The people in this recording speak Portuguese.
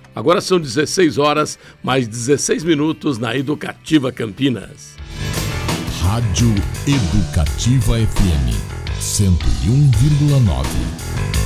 Agora são 16 horas, mais 16 minutos na Educativa Campinas. Rádio Educativa FM 101,9.